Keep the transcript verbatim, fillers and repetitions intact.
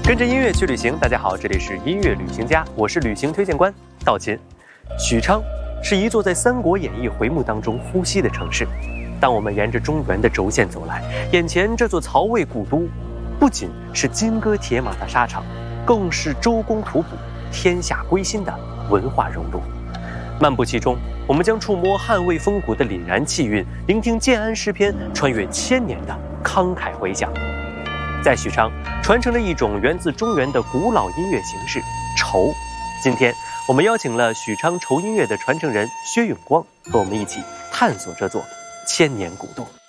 跟着音乐去旅行，大家好，这里是音乐旅行家，我是旅行推荐官道金。许昌是一座在《三国演义》回目当中呼吸的城市。当我们沿着中原的轴线走来，眼前这座曹魏古都，不仅是金戈铁马的沙场，更是周公吐哺、天下归心的文化熔炉。漫步其中，我们将触摸汉魏风骨的凛然气韵，聆听建安诗篇穿越千年的慷慨回响。在许昌传承着一种源自中原的古老音乐形式筹。今天我们邀请了许昌筹音乐的传承人薛永光，和我们一起探索这座千年古都。